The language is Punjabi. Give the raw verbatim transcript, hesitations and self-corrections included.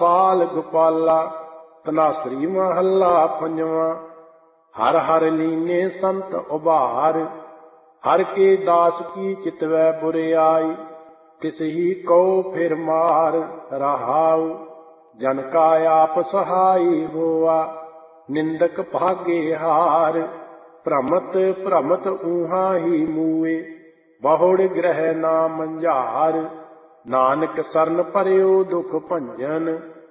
ਬਾਲ ਗੋਪਾਲਾ। ਧਨਾਸਰੀ ਮਹੱਲਾ ਪੰਜਵਾਂ। ਹਰ ਹਰ ਲੀਨੇ ਸੰਤ ਉਭਾਰ, ਹਰ ਕੇ ਦਾਸ ਕੀ ਚਿਤਵੈ ਬੁਰਿਆਈ। ਤਿਸ ਹੀ ਕਉ ਫਿਰ ਮਾਰ ਰਹਾਉ, ਜਨ ਕਾ ਆਪ ਸਹਾਈ ਹੋਆ। ਨਿੰਦਕ ਭਾਗੇ ਹਾਰ, ਭ੍ਰਮਤ ਭ੍ਰਮਤ ਊਹਾਂ ਹੀ ਮੂਏ। ਬਹੁੜ ਗ੍ਰਹਿ ਨਾ ਮੰਝਾਰ, ਨਾਨਕ ਸਰਨ ਪਰਿਓ ਦੁਖ ਭੰਜਨ।